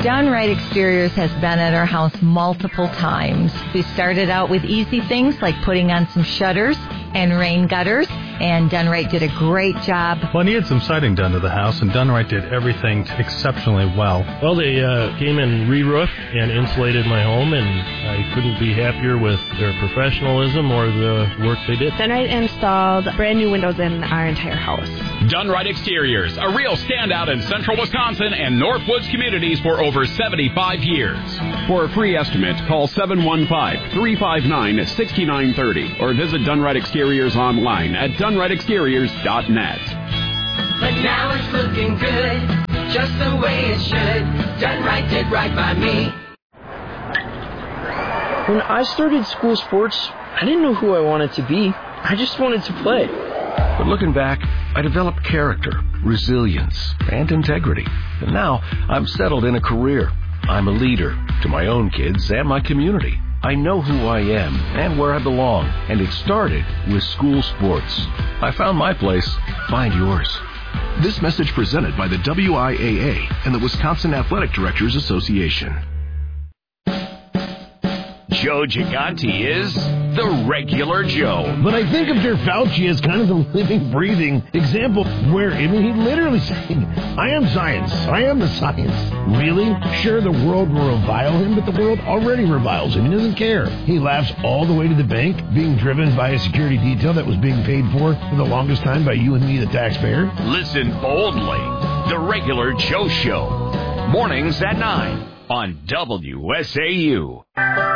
Done Right Exteriors has been at our house multiple times. We started out with easy things like putting on some shutters and rain gutters, and Done Right did a great job. Well, I needed some siding done to the house, and Done Right did everything exceptionally well. Well, they came and re-roofed and insulated my home, and I couldn't be happier with their professionalism or the work they did. Done Right installed brand new windows in our entire house. Done Right Exteriors, a real standout in central Wisconsin and Northwoods communities for over 75 years. For a free estimate, call 715-359-6930 or visit Done Right Exteriors online at DoneRightExteriors.net. But now it's looking good, just the way it should. Done Right did right by me. When I started school sports, I didn't know who I wanted to be. I just wanted to play. But looking back, I developed character, resilience, and integrity. And now I'm settled in a career. I'm a leader to my own kids and my community. I know who I am and where I belong, and it started with school sports. I found my place. Find yours. This message presented by the WIAA and the Wisconsin Athletic Directors Association. Joe Gigante is the regular Joe. But I think of Dirk Fauci as kind of the living, breathing example where, he literally saying, I am science. I am the science. Really? Sure, the world will revile him, but the world already reviles him. He doesn't care. He laughs all the way to the bank, being driven by a security detail that was being paid for the longest time by you and me, the taxpayer. Listen boldly. The regular Joe Show. Mornings at 9 on WSAU.